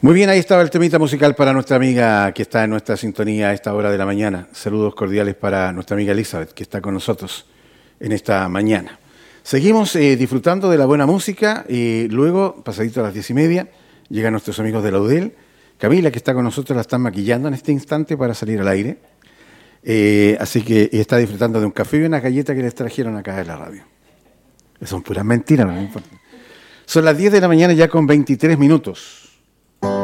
Muy bien, ahí estaba el temita musical para nuestra amiga que está en nuestra sintonía a esta hora de la mañana. Saludos cordiales para nuestra amiga Elizabeth, que está con nosotros en esta mañana. Seguimos disfrutando de la buena música y luego, pasadito a las 10:30, llegan nuestros amigos de la UDEL. Camila, que está con nosotros, la están maquillando en este instante para salir al aire. Así que está disfrutando de un café y una galleta que les trajeron acá de la radio. Son puras mentiras, no importa. Son las 10 de la mañana ya con 23 minutos.